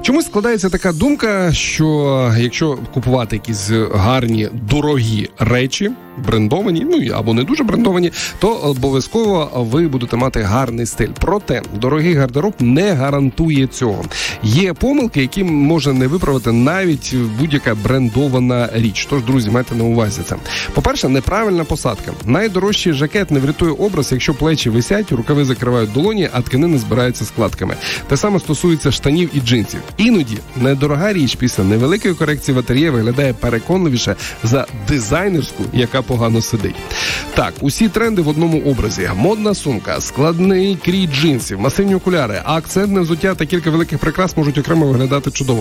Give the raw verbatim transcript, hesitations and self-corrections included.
Чомусь складається така думка, що якщо купувати якісь гарні, дорогі речі, брендовані, ну або не дуже брендовані, то обов'язково ви будете мати гарний стиль. Проте дорогий гардероб не гарантує цього. Є помилки, які може не виправити навіть будь-яка брендована річ. Тож, друзі, майте на увазі це. По-перше, неправильна посадка. Найдорожчий жакет не врятує образ, якщо плечі висять, рукави закривають долоні, а тканини збираються складками. Те саме стосується штанів і джинсів. Іноді недорога річ після невеликої корекції в ательє виглядає переконливіше за дизайнерську, яка погано сидить. Так, усі тренди в одному образі. Модна сумка, складний крій джинсів, масивні окуляри, акцентне взуття та кілька великих прикрас можуть окремо виглядати чудово.